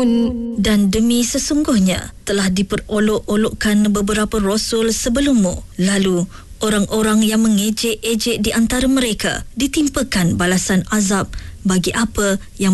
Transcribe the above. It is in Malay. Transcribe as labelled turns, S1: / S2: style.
S1: Dan demi sesungguhnya telah diperolok-olokkan beberapa rasul sebelummu, lalu orang-orang yang mengejek-ejek di antara mereka ditimpakan balasan azab bagi apa yang